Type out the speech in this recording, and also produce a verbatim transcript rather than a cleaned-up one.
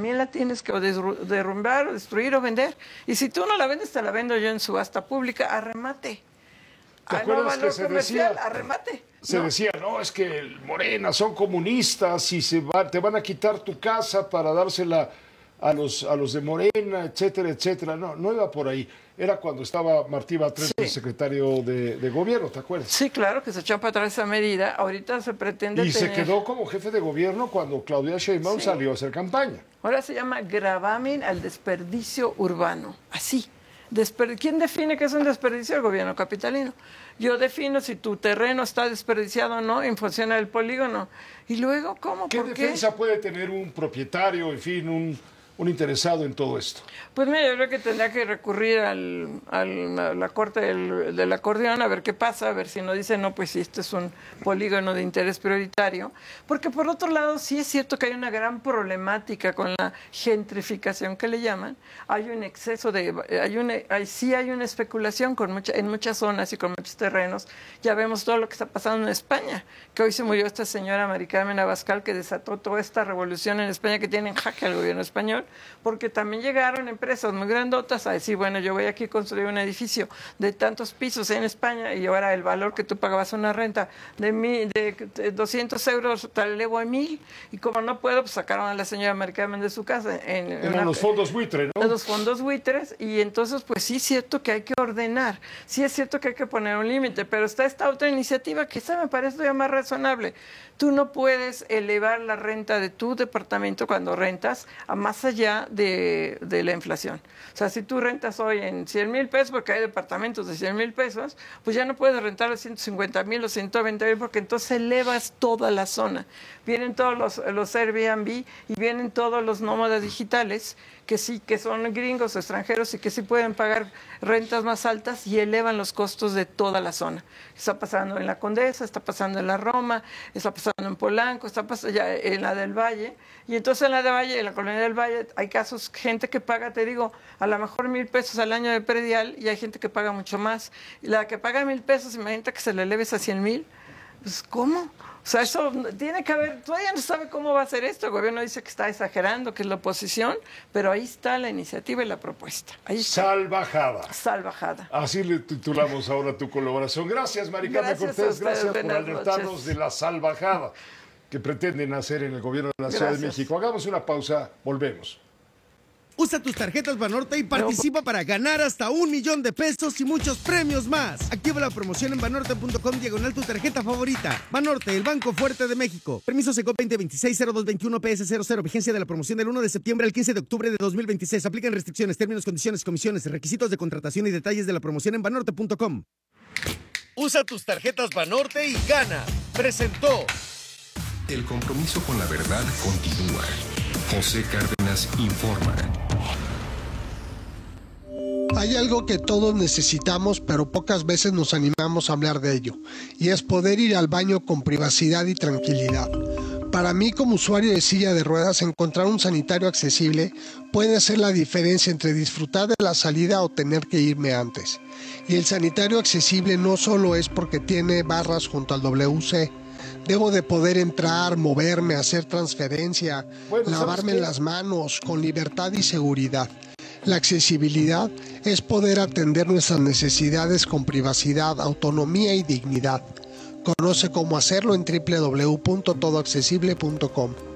también la tienes que o derrumbar, o destruir o vender. Y si tú no la vendes, te la vendo yo en subasta pública a remate. ¿Te A acuerdas no valor que se comercial, decía, a remate? se ¿no? decía, no, es que el Morena son comunistas y se va, te van a quitar tu casa para dársela a los, a los de Morena, etcétera, etcétera. No, no iba por ahí. Era cuando estaba Martí Batres, Sí. el secretario de, de gobierno, ¿te acuerdas? Sí, claro, que se echó para atrás esa medida. Ahorita se pretende Y tener... se quedó como jefe de gobierno cuando Claudia Sheinbaum Sí. salió a hacer campaña. Ahora se llama gravamen al desperdicio urbano. Así. Desper... ¿Quién define qué es un desperdicio? El gobierno capitalino. Yo defino si tu terreno está desperdiciado o no en función del polígono. Y luego, ¿cómo? ¿Qué ¿Por defensa qué? puede tener un propietario, en fin, un, un interesado en todo esto? Pues mira, yo creo que tendría que recurrir al, al- a la corte del, del acordeón a ver qué pasa, a ver si nos dice, no, pues si esto es un polígono de interés prioritario. Porque por otro lado, sí es cierto que hay una gran problemática con la gentrificación que le llaman. Hay un exceso de, hay una, hay, sí hay una especulación con mucha, en muchas zonas y con muchos terrenos. Ya vemos todo lo que está pasando en España, que hoy se murió esta señora Mari Carmen Abascal, que desató toda esta revolución en España que tiene en jaque al gobierno español, porque también llegaron empresas muy grandotas a decir, bueno, yo voy aquí a construir un edificio de tantos pisos en España y ahora el valor que tú pagabas una renta de, mi, de, de doscientos euros te lo elevo a mil. Y como no puedo, pues sacaron a la señora Mari Carmen de su casa. En, en Eran una, los fondos buitre, ¿no? de los fondos buitres, y entonces pues sí es cierto que hay que ordenar, sí es cierto que hay que poner un límite, pero está esta otra iniciativa que esa me parece todavía más razonable. Tú no puedes elevar la renta de tu departamento cuando rentas a más allá de, de la inflación. O sea, si tú rentas hoy en cien mil pesos, porque hay departamentos de cien mil pesos, pues ya no puedes rentar a ciento cincuenta mil o ciento veinte mil, porque entonces elevas toda la zona. Vienen todos los, los Airbnb y vienen todos los nómadas digitales que sí, que son gringos o extranjeros y que sí pueden pagar rentas más altas y elevan los costos de toda la zona. Está pasando en la Condesa, está pasando en la Roma, está pasando en Polanco, está pasando ya en la del Valle. Y entonces en la del Valle, en la colonia del Valle, hay casos, gente que paga, te digo, a lo mejor mil pesos al año de predial, y hay gente que paga mucho más. Y la que paga mil pesos, imagínate que se le eleves a cien mil. Pues, ¿cómo? O sea, eso tiene que haber, todavía no sabe cómo va a ser esto. El gobierno dice que está exagerando, que es la oposición, pero ahí está la iniciativa y la propuesta. Ahí está. Salvajada. Salvajada. Así le titulamos ahora tu colaboración. Gracias, Mari Carmen Gracias a Cortés. ustedes, Gracias por buenas alertarnos noches. de la salvajada que pretenden hacer en el gobierno de la Ciudad de Gracias. México. Hagamos una pausa, volvemos. Usa tus tarjetas Banorte y participa para ganar hasta un millón de pesos y muchos premios más. Activa la promoción en banorte punto com diagonal tu tarjeta favorita. Banorte, el banco fuerte de México. Permiso Segov veinte veintiséis cero dos veintiuno P S cero cero. Vigencia de la promoción del uno de septiembre al quince de octubre de dos mil veintiséis. Aplican restricciones, términos, condiciones, comisiones, requisitos de contratación y detalles de la promoción en banorte punto com. Usa tus tarjetas Banorte y gana. Presentó. El compromiso con la verdad continúa. José Cárdenas informa. Hay algo que todos necesitamos, pero pocas veces nos animamos a hablar de ello, y es poder ir al baño con privacidad y tranquilidad. Para mí, como usuario de silla de ruedas, encontrar un sanitario accesible puede hacer la diferencia entre disfrutar de la salida o tener que irme antes. Y el sanitario accesible no solo es porque tiene barras junto al W C. Debo de poder entrar, moverme, hacer transferencia, Bueno, ¿sabes lavarme qué? las manos con libertad y seguridad. La accesibilidad es poder atender nuestras necesidades con privacidad, autonomía y dignidad. Conoce cómo hacerlo en doble u doble u doble u punto todo accesible punto com.